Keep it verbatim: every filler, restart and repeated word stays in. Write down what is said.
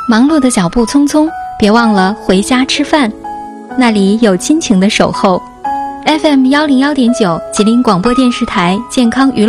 忙碌的脚步匆匆，别忘了回家吃饭，那里有亲情的守候。F M 幺零幺点九，吉林广播电视台健康娱乐